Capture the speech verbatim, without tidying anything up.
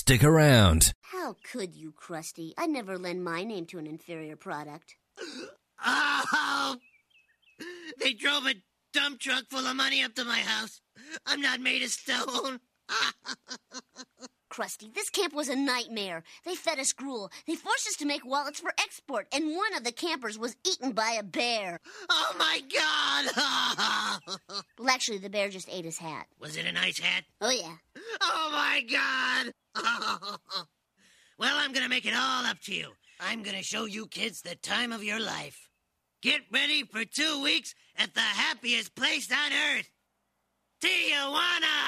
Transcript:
Stick around. How could you, Krusty? I'd never lend my name to an inferior product. Oh! They drove a dump truck full of money up to my house. I'm not made of stone. Krusty, this camp was a nightmare. They fed us gruel. They forced us to make wallets for export, and one of the campers was eaten by a bear. Oh, my God! Well, actually, the bear just ate his hat. Was it a nice hat? Oh, yeah. Oh, my God! Well, I'm gonna make it all up to you. I'm gonna show you kids the time of your life. Get ready for two weeks at the happiest place on earth, Tijuana!